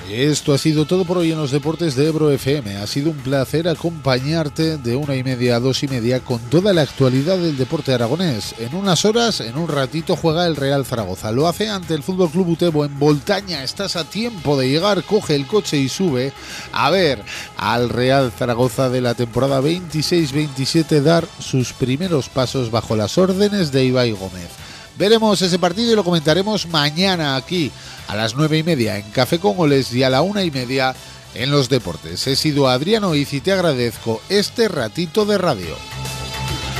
Esto ha sido todo por hoy en los deportes de Ebro FM. Ha sido un placer acompañarte de 1:30 a 2:30 con toda la actualidad del deporte aragonés. En unas horas, en un ratito, juega el Real Zaragoza. Lo hace ante el FC Utebo en Voltaña. Estás a tiempo de llegar, coge el coche y sube a ver al Real Zaragoza de la temporada 26-27 dar sus primeros pasos bajo las órdenes de Ibai Gómez. Veremos ese partido y lo comentaremos mañana aquí a las 9:30 en Café con Goles y a la 1:30 en Los Deportes. He sido Adriano Iz y te agradezco este ratito de radio.